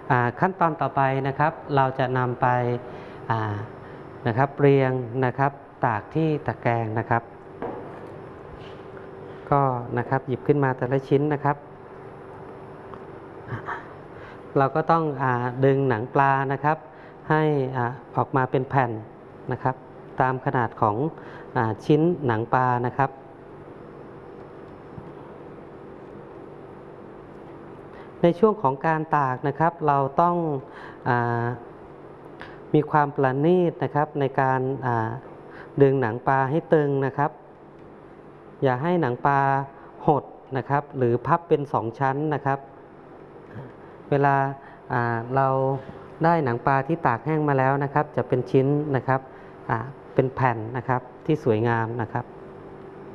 ขั้นตอนต่อไปนะครับเราจะนำไปนะครับเรียงนะครับตากที่ตะแกรงนะครับก็นะครับหยิบขึ้นมาแต่ละชิ้นนะครับเราก็ต้องดึงหนังปลานะครับให้ออกมาเป็นแผ่นนะครับตามขนาดของชิ้นหนังปลานะครับในช่วงของการตากนะครับเราต้องมีความประณีตนะครับในการดึงหนังปลาให้ตึงนะครับอย่าให้หนังปลาหดนะครับหรือพับเป็น2ชั้นนะครับเวลาเราได้หนังปลาที่ตากแห้งมาแล้วนะครับจะเป็นชิ้นนะครับเป็นแผ่นนะครับที่สวยงามนะครับ